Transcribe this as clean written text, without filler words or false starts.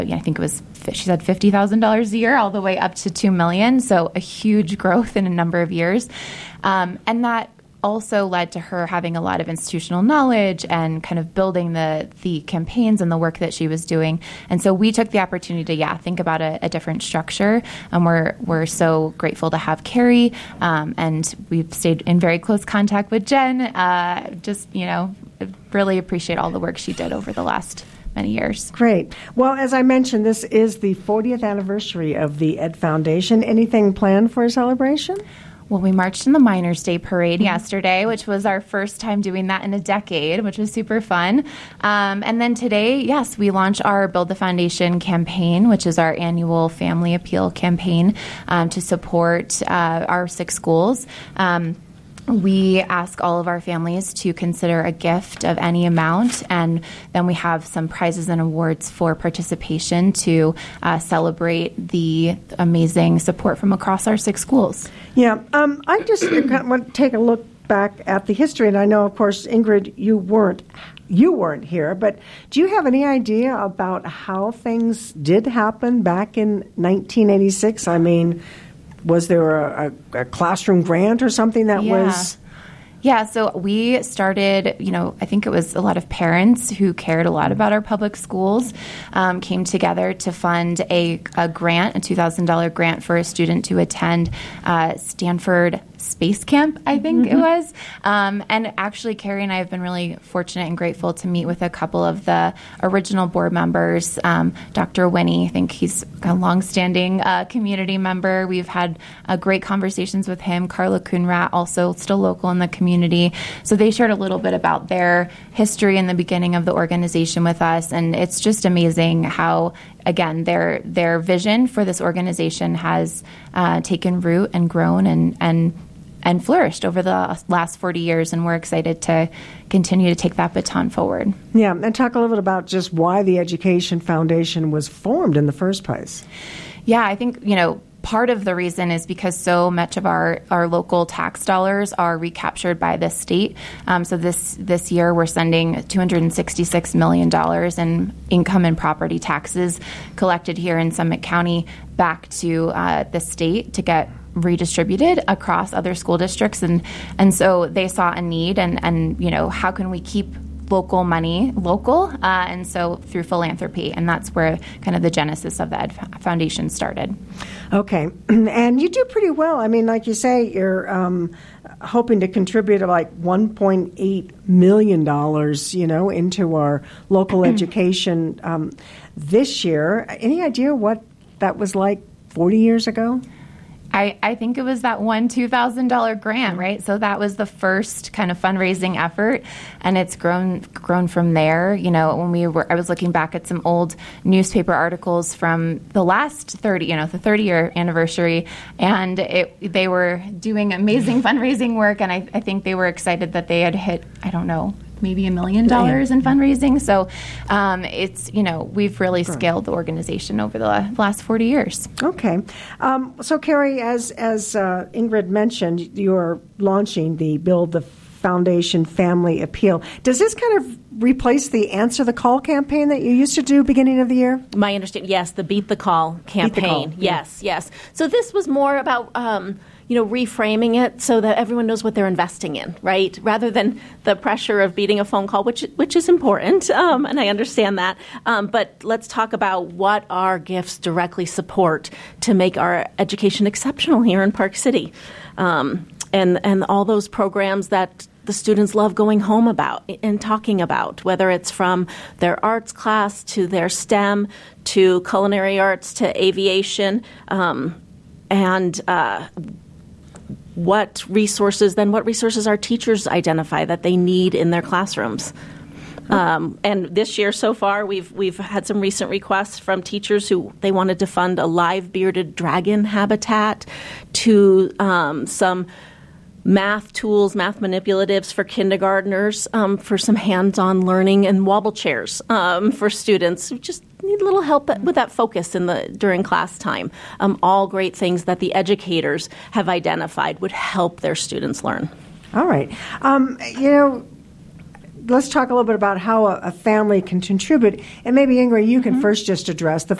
I think it was, she said $50,000 a year all the way up to $2 million. So a huge growth in a number of years. And that also led to her having a lot of institutional knowledge and kind of building the campaigns and the work that she was doing. And so we took the opportunity to, think about a different structure. And we're so grateful to have Carrie. And we've stayed in very close contact with Jen. Really appreciate all the work she did over the last many years. Great. Well, as I mentioned, this is the 40th anniversary of the Ed Foundation. Anything planned for a celebration? Well, we marched in the Miners' Day Parade yesterday, which was our first time doing that in a decade, which was super fun. And then today, yes, we launched our Build the Foundation campaign, which is our annual family appeal campaign to support our 6 schools. We ask all of our families to consider a gift of any amount, and then we have some prizes and awards for participation to celebrate the amazing support from across our 6 schools. Yeah, I just want to take a look back at the history, and I know, of course, Ingrid, you weren't here, but do you have any idea about how things did happen back in 1986? I mean, was there a classroom grant or something that was? Yeah, so we started, I think it was a lot of parents who cared a lot about our public schools came together to fund a grant, a $2,000 grant for a student to attend Stanford Space Camp, I think it was. And actually, Carrie and I have been really fortunate and grateful to meet with a couple of the original board members. Dr. Winnie, I think he's a longstanding community member. We've had great conversations with him. Carla Kuhnrat, also still local in the community. So they shared a little bit about their history in the beginning of the organization with us. And it's just amazing how, again, their vision for this organization has taken root and grown and flourished over the last 40 years, and we're excited to continue to take that baton forward. Yeah, and talk a little bit about just why the Education Foundation was formed in the first place. Yeah, I think, part of the reason is because so much of our local tax dollars are recaptured by the state. So this year we're sending $266 million in income and property taxes collected here in Summit County back to the state to get redistributed across other school districts. And so they saw a need and how can we keep local money local? And so through philanthropy, and that's where kind of the genesis of the Ed Foundation started. Okay. And you do pretty well. I mean, like you say, you're hoping to contribute like $1.8 million, into our local education this year. Any idea what that was like 40 years ago? I think it was that one $2,000 grant, right? So that was the first kind of fundraising effort, and it's grown from there. When I was looking back at some old newspaper articles from the last 30, the 30-year anniversary, and they were doing amazing fundraising work, and I think they were excited that they had hit, maybe $1 million in fundraising. So it's, we've really scaled the organization over the last 40 years. Okay. So, Carrie, as Ingrid mentioned, you're launching the Build the Foundation Family Appeal. Does this kind of replace the Answer the Call campaign that you used to do beginning of the year? My understanding, yes, the Beat the Call campaign. Beat the Call. Yes. So this was more about reframing it so that everyone knows what they're investing in, right? Rather than the pressure of beating a phone call, which is important, and I understand that. But let's talk about what our gifts directly support to make our education exceptional here in Park City, and all those programs that the students love going home about and talking about, whether it's from their arts class to their STEM to culinary arts to aviation, and what resources our teachers identify that they need in their classrooms. And this year so far, we've had some recent requests from teachers who they wanted to fund a live bearded dragon habitat, to some math tools, math manipulatives for kindergartners, for some hands-on learning, and wobble chairs for students who just need a little help with that focus during class time. All great things that the educators have identified would help their students learn. All right. let's talk a little bit about how a family can contribute. And maybe, Ingrid, you can first just address the